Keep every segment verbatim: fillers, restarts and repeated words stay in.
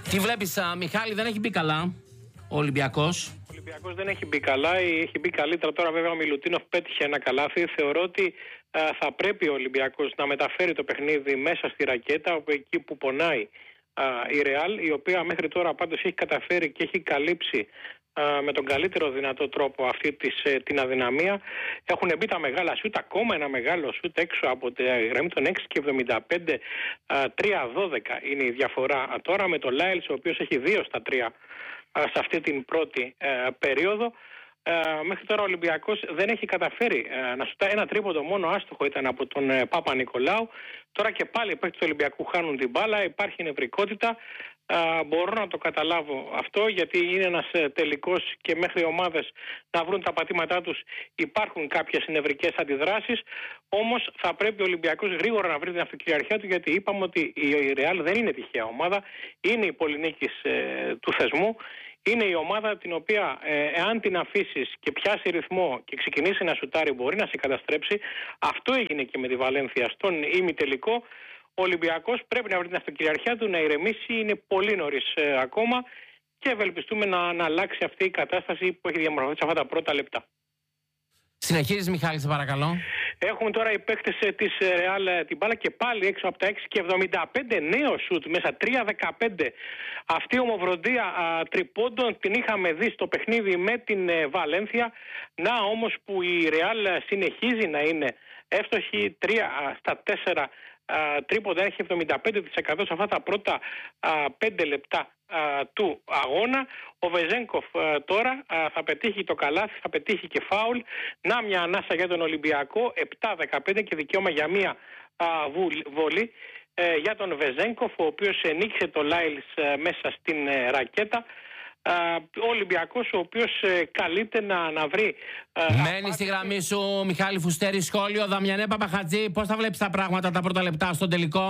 Τι βλέπεις, α, Μιχάλη, δεν έχει μπει καλά ο Ολυμπιακός. Ο Ολυμπιακός δεν έχει μπει καλά, έχει μπει καλύτερα. Τώρα βέβαια ο Μιλουτίνοφ πέτυχε ένα καλάθι. Θεωρώ ότι α, θα πρέπει ο Ολυμπιακός να μεταφέρει το παιχνίδι μέσα στη ρακέτα, όπου εκεί που πονάει α, η Ρεάλ, η οποία μέχρι τώρα πάντως έχει καταφέρει και έχει καλύψει α, με τον καλύτερο δυνατό τρόπο αυτή της, ε, την αδυναμία. Έχουν μπει τα μεγάλα σούτ, ακόμα ένα μεγάλο σούτ έξω από τη γραμμή των έξι και εβδομήντα πέντε, τρία δώδεκα είναι η διαφορά τώρα, με τον Λάιλς ο οποίος έχει δύο στα τρία σε αυτή την πρώτη ε, περίοδο. Ε, μέχρι τώρα ο Ολυμπιακός δεν έχει καταφέρει ε, να σουτάει. Ένα τρίποντο μόνο άστοχο ήταν από τον ε, Παπα-Νικολάου. Τώρα και πάλι οι παίκτες του Ολυμπιακού χάνουν την μπάλα, υπάρχει νευρικότητα. Ε, μπορώ να το καταλάβω αυτό, γιατί είναι ένας ε, τελικός και μέχρι οι ομάδες να βρουν τα πατήματά τους υπάρχουν κάποιες νευρικές αντιδράσεις. Όμως θα πρέπει ο Ολυμπιακός γρήγορα να βρει την αυτοκυριαρχία του, γιατί είπαμε ότι η Ρεάλ δεν είναι τυχαία ομάδα, είναι η πολυνίκης ε, του θεσμού. Είναι η ομάδα την οποία ε, εάν την αφήσεις και πιάσει ρυθμό και ξεκινήσει να σουτάρει μπορεί να σε καταστρέψει. Αυτό έγινε και με τη Βαλένθια στον ημιτελικό. Ο Ολυμπιακός πρέπει να βρει την αυτοκυριαρχία του, να ηρεμήσει, είναι πολύ νωρίς ε, ακόμα και ευελπιστούμε να, να αλλάξει αυτή η κατάσταση που έχει διαμορφωθεί σε αυτά τα πρώτα λεπτά. Συνεχίζεις, Μιχάλη, σε παρακαλώ. Έχουν τώρα οι παίκτες της Ρεάλ την μπάλα και πάλι έξω από τα έξι και εβδομήντα πέντε, νέο σουτ μέσα, τρία δεκαπέντε. Αυτή η ομοβροντία α, τριπώντων την είχαμε δει στο παιχνίδι με την ε, Βαλένθια. Να όμως που η Ρεάλ συνεχίζει να είναι εύστοχη, τρία στα τέσσερα τρίποντα, έχει εβδομήντα πέντε τοις εκατό σε αυτά τα πρώτα πέντε λεπτά α, του αγώνα. Ο Βεζένκοφ α, τώρα α, θα πετύχει το καλάθι, θα πετύχει και φάουλ. Να μια ανάσα για τον Ολυμπιακό, επτά δεκαπέντε και δικαίωμα για μια α, βολή ε, για τον Βεζένκοφ, ο οποίος νίκησε το Λάιλς ε, μέσα στην ε, ρακέτα. Uh, ο Ολυμπιακός, ο οποίος uh, καλείται να, να βρει uh, Μένει uh, στη γραμμή σου, Μιχάλη Φουστέρη. Σχόλιο, Δαμιανέ Παπαχατζή, πώς θα βλέπεις τα πράγματα τα πρώτα λεπτά στον τελικό?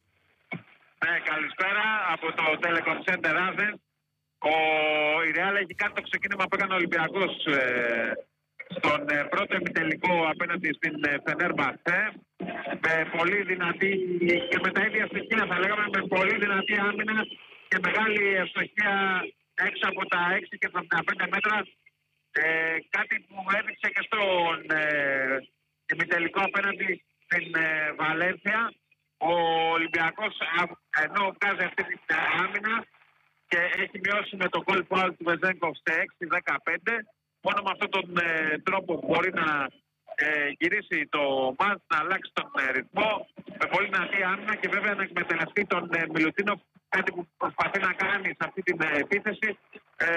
Ναι, καλησπέρα από το Telecom Center Athens. Ο η Real έχει κάνει το ξεκίνημα που έκανε ο Ολυμπιακός ε, στον ε, πρώτο ημιτελικό απέναντι στην ε, Φενέρμπαχτσε, με πολύ δυνατή και με τα ίδια στοιχεία, θα λέγαμε, με πολύ δυνατή άμυνα και μεγάλη ευστοχία έξω από τα έξι και εβδομήντα πέντε μέτρα, ε, κάτι που έδειξε και στον ε, ημιτελικό απέναντι στην ε, Βαλένθια. Ο Ολυμπιακός, ενώ βγάζει αυτή την ε, άμυνα και έχει μειώσει με τον goal foul του Βεζένκοφ σε έξι δεκαπέντε, μόνο με αυτόν τον ε, τρόπο μπορεί να ε, γυρίσει το μάτς, να αλλάξει τον ε, ρυθμό με πολύ δυνατή άμυνα και βέβαια να εκμεταλλευτεί τον ε, Μιλουτίνοφ, κάτι που προσπαθεί να κάνει σε αυτή την ε, επίθεση. Ε,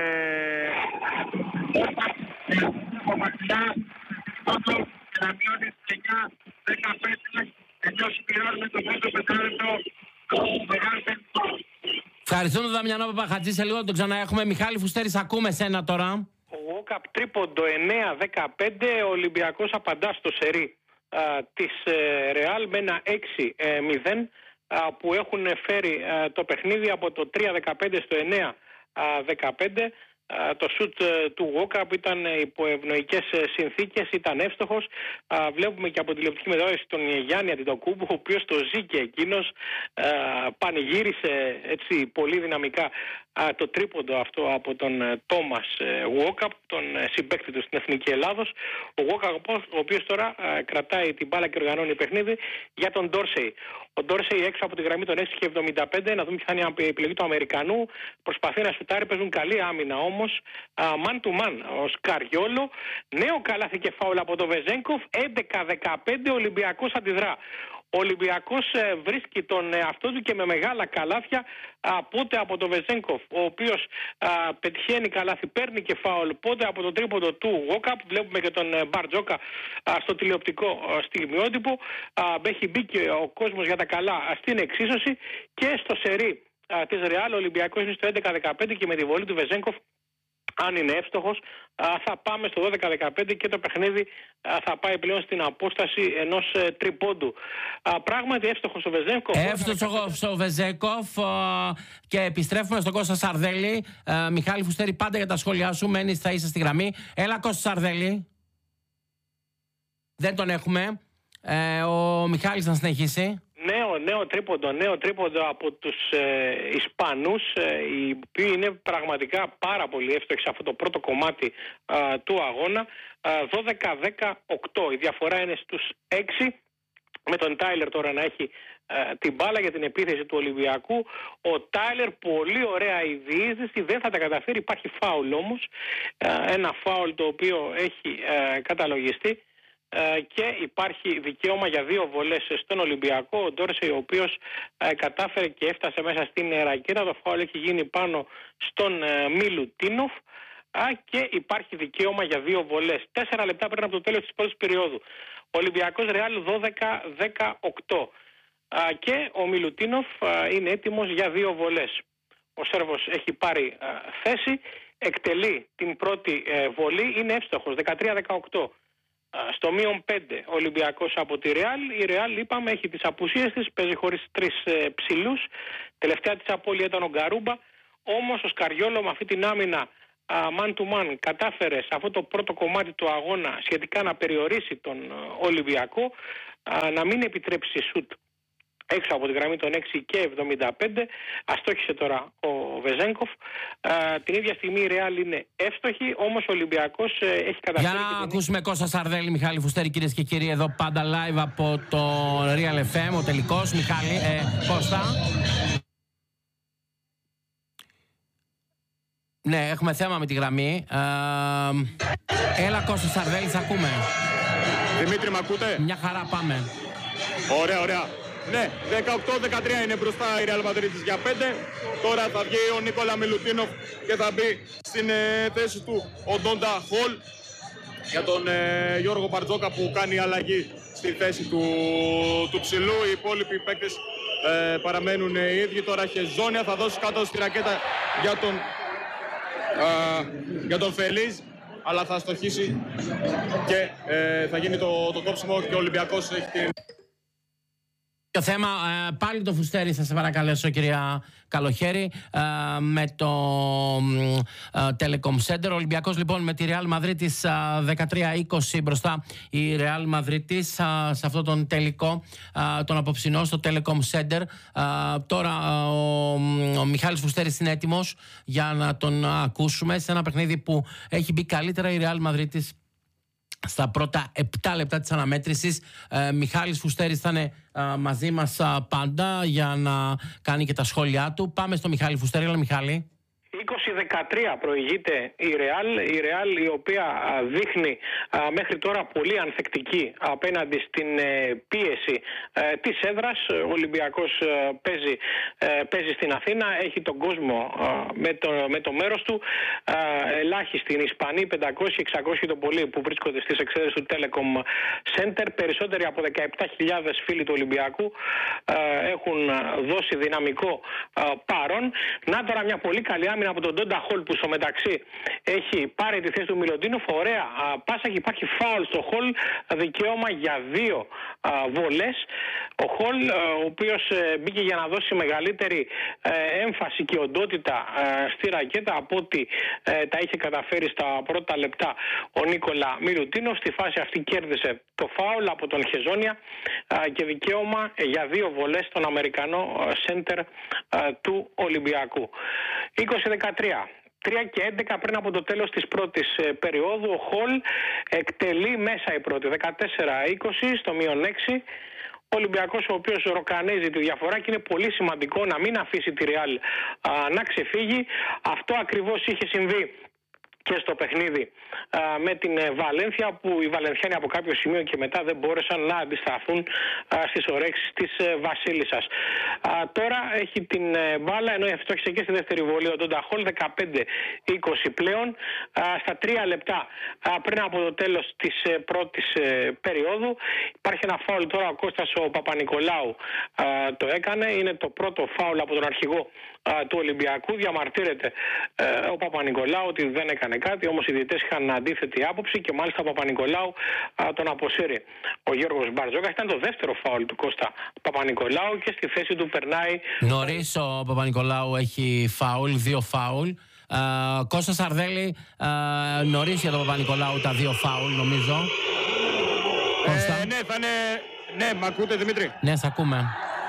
από μακριά, τότε να μειώνει εννιά δεκαπέντε, ενώ συμπληρώνουμε το πρώτο πεντάλεπτο το μεγάλο τελικό. Ευχαριστώ τον Δαμιανό Παπαχατζή, σε λίγο τον ξαναέχουμε. Μιχάλη Φουστέρης, ακούμε σένα τώρα. Ο Γουόκαπ τρίποντο εννιά δεκαπέντε, ο Ολυμπιακός απαντά στο σερί α, της Ρεάλ με ένα έξι μηδέν α, που έχουν φέρει α, το παιχνίδι από το τρία δεκαπέντε στο εννιά δεκαπέντε. Το σουτ του Γουόκαπ ήταν υπό ευνοϊκές συνθήκες, ήταν εύστοχος. Βλέπουμε και από τηλεοπτική μετάδοση τον Γιάννη Αντιτοκούμπου, ο οποίος το ζει και εκείνος, πανηγύρισε έτσι πολύ δυναμικά το τρίποντο αυτό από τον Τόμας Γουόκαπ, τον συμπαίκτη του στην Εθνική Ελλάδος. Ο Γουόκαπ, ο οποίος τώρα κρατάει την μπάλα και οργανώνει παιχνίδι για τον Ντόρσεϊ. Ο Ντόρσεϊ έξω από τη γραμμή των έξι και εβδομήντα πέντε, να δούμε ποια θα είναι η επιλογή του Αμερικανού. Προσπαθεί να σουτάρει, παίζουν καλή άμυνα όμως. Man to man ο Σκαριόλο. Νέο καλάθι και φάουλ από τον Βεζένκοφ. έντεκα δεκαπέντε, ο Ολυμπιακός αντιδρά. Ο Ολυμπιακός ε, βρίσκει τον εαυτό του και με μεγάλα καλάθια, πότε από τον Βεζένκοφ, ο οποίος α, πετυχαίνει καλάθι, παίρνει και φάουλ, πότε από τον τρίποντο του Γουόκαπ. Βλέπουμε και τον ε, Μπαρτζόκα α, στο τηλεοπτικό α, στιγμιότυπο. Α, έχει μπει και ο κόσμος για τα καλά α, στην εξίσωση και στο σερί α, της Ρεάλ. Ο Ολυμπιακός είναι στο έντεκα δεκαπέντε και με τη βολή του Βεζένκοφ, αν είναι εύστοχος, θα πάμε στο δώδεκα δεκαπέντε και το παιχνίδι θα πάει πλέον στην απόσταση ενός τριπόντου. Πράγματι εύστοχος ο Βεζένκοφ. Εύστοχος ο Βεζένκοφ και επιστρέφουμε στον Κώστα Σαρδέλη. Μιχάλη Φουστέρη, πάντα για τα σχόλιά σου, μένεις, θα είσαι στη γραμμή. Έλα Κώστα Σαρδέλη. Δεν τον έχουμε. Ε, ο Μιχάλης να συνεχίσει. Ναι, νέο τρίποντο, νέο τρίποντο από τους ε, Ισπανούς, ε, οι οποίοι είναι πραγματικά πάρα πολύ εύστοχοι σε αυτό το πρώτο κομμάτι ε, του αγώνα. δώδεκα δεκαοκτώ, η διαφορά είναι στους έξι, με τον Τάιλερ τώρα να έχει ε, την μπάλα για την επίθεση του Ολυμπιακού. Ο Τάιλερ, πολύ ωραία η διείσδυση, δεν θα τα καταφέρει, υπάρχει φάουλ όμως, ε, ένα φάουλ το οποίο έχει ε, καταλογιστεί. Και υπάρχει δικαίωμα για δύο βολές στον Ολυμπιακό. Ο Ντόρσεϊ, ο οποίος ε, κατάφερε και έφτασε μέσα στην ρακέτα. Το φάουλ έχει γίνει πάνω στον ε, Μιλουτίνοφ α, και υπάρχει δικαίωμα για δύο βολές. Τέσσερα λεπτά πριν από το τέλος της πρώτης περίοδου. Ολυμπιακός Ρεάλ δώδεκα δεκαοκτώ και ο Μιλουτίνοφ α, είναι έτοιμος για δύο βολές. Ο Σέρβος έχει πάρει α, θέση, εκτελεί την πρώτη ε, βολή, είναι εύστοχος, δεκατρία δεκαοκτώ. Στο μείον πέντε ο Ολυμπιακός από τη Ρεάλ. Η Ρεάλ, είπαμε, έχει τις απουσίες της, παίζει χωρίς τρεις ε, ψηλούς. Τελευταία της απώλεια ήταν ο Γκαρούμπα. Όμως ο Σκαριόλο με αυτή την άμυνα α, man to man κατάφερε σε αυτό το πρώτο κομμάτι του αγώνα σχετικά να περιορίσει τον ε, Ολυμπιακό, α, να μην επιτρέψει σουτ έξω από τη γραμμή των έξι και εβδομήντα πέντε. Αστόχησε τώρα ο Βεζένκοφ. Α, την ίδια στιγμή η Ρεάλ είναι εύστοχη, όμως ο Ολυμπιακός ε, έχει καταφέρει. Για να την... ακούσουμε Κώστα Σαρδέλη, Μιχάλη Φουστέρη, κυρίες και κύριοι, εδώ πάντα live από το Real εφ εμ, ο τελικός. Μιχάλη, ε, Κώστα. Ναι, έχουμε θέμα με τη γραμμή. Ε, έλα Κώστα Σαρδέλη, θα ακούμε. Δημήτρη, μ' ακούτε? Μια χαρά, πάμε. Ωραία, ωραία. Ναι, δεκαοκτώ δεκατρία είναι μπροστά η Real Madrid για πέντε. Τώρα θα βγει ο Νίκολα Μιλουτίνοφ και θα μπει στην ε, θέση του ο Ντόντα Χολ για τον ε, Γιώργο Μπαρτζόκα που κάνει αλλαγή στη θέση του, του ψηλού. Οι υπόλοιποι παίκτες ε, παραμένουν οι ίδιοι. Τώρα Χεζόνια θα δώσει κάτω στη ρακέτα για τον, α, για τον Φελίζ, αλλά θα στοχίσει και ε, θα γίνει το, το κόψιμο και ο Ολυμπιακός έχει την... Το θέμα, ε, πάλι το Φουστέρι, θα σε παρακαλέσω κυρία Καλοχέρη, ε, με το ε, Telecom Center. Ο Ολυμπιακός λοιπόν με τη Real Madrid της δεκατρία είκοσι μπροστά η Real Madrid της ε, σε αυτό τον τελικό, ε, τον απόψινό στο Telecom Center. Ε, τώρα ε, ο, ο Μιχάλης Φουστέρης είναι έτοιμος για να τον ακούσουμε σε ένα παιχνίδι που έχει μπει καλύτερα η Real Madrid της στα πρώτα επτά λεπτά της αναμέτρησης. ε, Μιχάλης Φουστέρης θα είναι ε, μαζί μας ε, πάντα για να κάνει και τα σχόλιά του. Πάμε στο Μιχάλη Φουστέρη. Έλα Μιχάλη. είκοσι δεκατρία προηγείται η Ρεάλ, η Ρεάλ η οποία δείχνει μέχρι τώρα πολύ ανθεκτική απέναντι στην πίεση της έδρας. Ο Ολυμπιακός παίζει, παίζει στην Αθήνα, έχει τον κόσμο με το, με το μέρος του. Ελάχιστοι είναι οι Ισπανοί, πεντακόσιοι εξακόσιοι το πολύ, που βρίσκονται στις εξέδρες του Telecom Center. Περισσότεροι από δεκαεπτά χιλιάδες φίλοι του Ολυμπιακού έχουν δώσει δυναμικό παρόν. Να τώρα μια πολύ καλή άμυνα από τον Ντόντα Χολ, που στο μεταξύ έχει πάρει τη θέση του Μιλουτίνοφ. Ωραία α, πάσα και υπάρχει φάουλ στο Χολ, δικαίωμα για δύο α, βολές. Ο Χολ, α, ο οποίος ε, μπήκε για να δώσει μεγαλύτερη ε, έμφαση και οντότητα ε, στη ρακέτα από ότι ε, τα είχε καταφέρει στα πρώτα λεπτά ο Νίκολα Μιλουτίνοφ. Στη φάση αυτή κέρδισε το φάουλ από τον Χεζόνια α, και δικαίωμα για δύο βολές στον Αμερικανό σέντερ του Ολυμπιακού. είκοσι δεκατρία. τρία και έντεκα πριν από το τέλος της πρώτης ε, περίοδου. Ο Χολ εκτελεί μέσα η πρώτη. δεκατέσσερα είκοσι στο μείον έξι. Ο Ολυμπιακός, ο οποίος ροκανίζει τη διαφορά, και είναι πολύ σημαντικό να μην αφήσει τη Ρεάλ να ξεφύγει. Αυτό ακριβώς είχε συμβεί και στο παιχνίδι α, με την ε, Βαλένθια, που οι Βαλενθιάνοι από κάποιο σημείο και μετά δεν μπόρεσαν να αντισταθούν α, στις ορέξεις της ε, Βασίλισσας. Α, τώρα έχει την ε, μπάλα, ενώ ευτόχησε και στη δεύτερη βολή ο Ντόντα Χολ, δεκαπέντε είκοσι πλέον. Α, στα τρία λεπτά α, πριν από το τέλος της ε, πρώτης ε, περίοδου. Υπάρχει ένα φάουλ τώρα, ο Κώστας ο Παπα-Νικολάου α, το έκανε. Είναι το πρώτο φάουλ από τον αρχηγό α, του Ολυμπιακού. Διαμαρτύρεται ε, ο Παπα-Νικολάου ότι δεν έκανε κάτι, όμως οι διαιτητές είχαν αντίθετη άποψη και μάλιστα ο Παπα-Νικολάου α, τον αποσύρει ο Γιώργος Μπαρτζόκας. Ήταν το δεύτερο φάουλ του Κώστα Παπα-Νικολάου και στη θέση του περνάει. Νωρίς ο Παπα-Νικολάου έχει φάουλ, δύο φάουλ. Uh, Κώστα Σαρδέλη, uh, νωρίς για τον Παπα-Νικολάου τα δύο φάουλ, νομίζω. Ε, ναι, θα είναι... Ναι, μ' ακούτε Δημήτρη? Ναι, σ' ακούμε.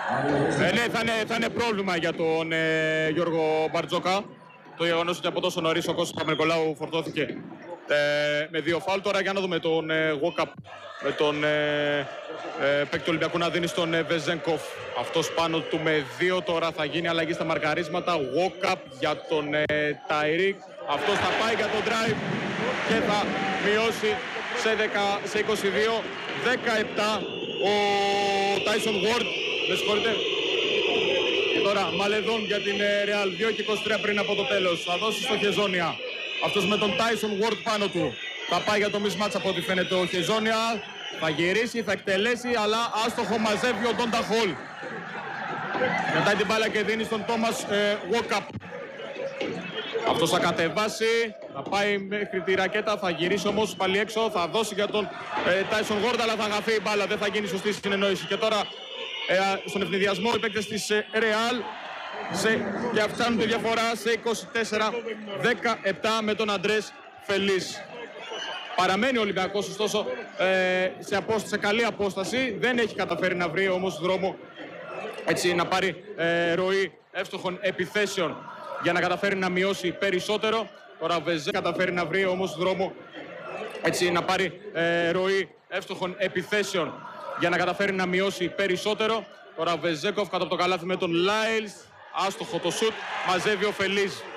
Ε, ναι, θα είναι, θα είναι πρόβλημα για τον ε, Γιώργο Μπαρτζόκα. Το γεγονός ότι από τόσο νωρίς ο Κώστας Παπα-Νικολάου φορτώθηκε ε, με δύο φάουλ. Τώρα για να δούμε τον ε, Walkup με τον ε, ε, παίκτη του Ολυμπιακού να δίνει στον ε, Βεζένκοφ. Αυτός πάνω του με δύο. Τώρα θα γίνει αλλαγή στα μαρκαρίσματα. Walkup για τον ε, Ταϊρίκ. Αυτός θα πάει για τον drive και θα μειώσει σε, δέκα, σε είκοσι δύο δεκαεπτά ο Τάισον Ward. Με συγχωρείτε. Και τώρα Μαλεδόν για την Real. δύο και είκοσι τρία πριν από το τέλος. Θα δώσει στο Χεζόνια. Αυτός με τον Tyson Ward πάνω του. Θα πάει για το mismatch από ό,τι φαίνεται ο Χεζόνια. Θα γυρίσει, θα εκτελέσει, αλλά άστοχο μαζεύει ο Ντόντα Χολ. Μετά την μπάλα και δίνει στον Τόμας ε, Walkup. Αυτός θα κατεβάσει, θα πάει μέχρι τη ρακέτα, θα γυρίσει όμως πάλι έξω. Θα δώσει για τον ε, Tyson Ward, αλλά θα χαθεί η μπάλα. Δεν θα γίνει σωστή συνεννόηση. Και τώρα ε, στον ευνηδιασμό οι παίκτες της ε, Real. Σε, και αυξάνουν τη διαφορά σε είκοσι τέσσερα δεκαεπτά με τον Αντρές Φελής. Παραμένει ο Ολυμπιακός ωστόσο ε, σε, απόσταση, σε καλή απόσταση. Δεν έχει καταφέρει να βρει όμως δρόμο έτσι, να πάρει ε, ροή εύστοχων επιθέσεων για να καταφέρει να μειώσει περισσότερο. Τώρα Βεζέ καταφέρει να βρει όμως δρόμο έτσι, να πάρει ε, ροή εύστοχων επιθέσεων για να καταφέρει να μειώσει περισσότερο. Τώρα Βεζέκοφ κάτω από το καλάθι με τον Λάιλς. Άστοχο το σουτ, μαζεύει ο Φελής.